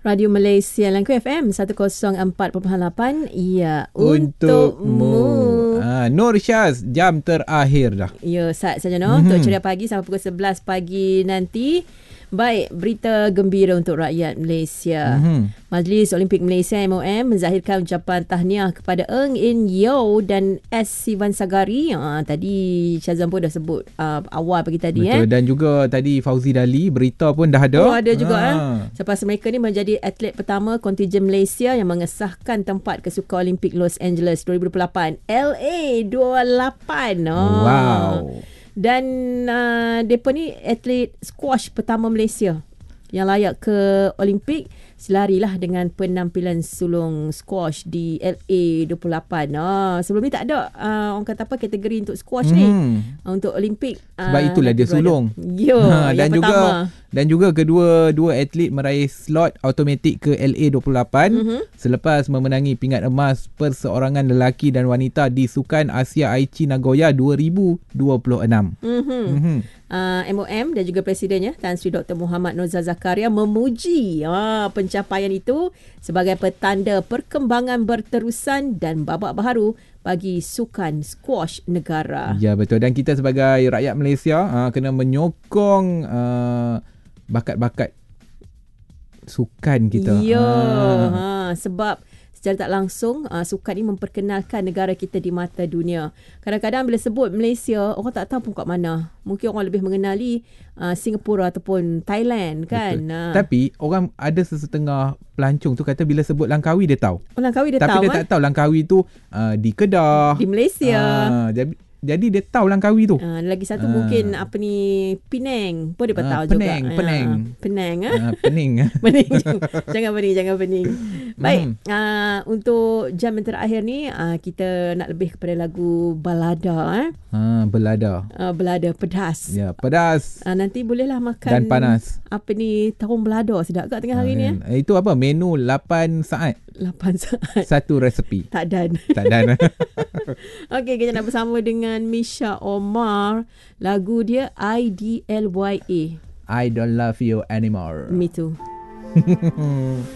Radio Malaysia Langkawi FM 104.8. Ya, untukmu. Nur Syaz, jam terakhir dah. Ya, saat saja untuk ceria pagi sampai pukul 11 pagi nanti. Baik, berita gembira untuk rakyat Malaysia. Majlis Olimpik Malaysia MOM menzahirkan ucapan tahniah kepada Eng In Yeo dan S. Sivansagari. Tadi Syazwan pun dah sebut awal pagi tadi. Betul, dan juga tadi Fauzi Dali, berita pun dah ada. Oh, ada juga. Selepas mereka ni menjadi atlet pertama kontingen Malaysia yang mengesahkan tempat ke Sukan Olimpik Los Angeles 2028. LA 28. Wow. Dan mereka ni atlet squash pertama Malaysia yang layak ke Olimpik. Selarilah dengan penampilan sulung squash di LA 28. Sebelum ni tak ada orang kata apa kategori untuk squash ni untuk Olimpik. Sebab itulah dia sulung. Ya, dan juga pertama. Dan juga dua atlet meraih slot automatik ke LA 28 selepas memenangi pingat emas perseorangan lelaki dan wanita di Sukan Asia Aichi Nagoya 2026. MOM dan juga Presidennya Tan Sri Dr. Muhammad Nozar Zakaria memuji pencapaian itu sebagai petanda perkembangan berterusan dan babak baharu bagi sukan squash negara. Ya, betul. Dan kita sebagai rakyat Malaysia kena menyokong bakat-bakat sukan kita. Ya, sebab secara tak langsung sukan ni memperkenalkan negara kita di mata dunia. Kadang-kadang bila sebut Malaysia, orang tak tahu pun kat mana. Mungkin orang lebih mengenali Singapura ataupun Thailand kan. Tapi orang ada sesetengah pelancong tu kata bila sebut Langkawi dia tahu. Langkawi dia tapi tahu. Tapi dia tak tahu Langkawi tu di Kedah, di Malaysia. Jadi dia tahu Langkawi tu. Lagi satu mungkin Penang pun dia tahu juga. Penang. Pening. Jangan pening. Baik, untuk jam yang terakhir ni kita nak lebih kepada lagu balada. Balada pedas. Ya, pedas. Nanti bolehlah makan dan panas. tahun balada sedap kat tengah hari ni. Itu apa? Menu 8 saat. 8 saat. Satu resepi. Tak dan. Okey, kita nak bersama dengan Misha Omar. Lagu dia IDLYA. I don't love you anymore. Me too.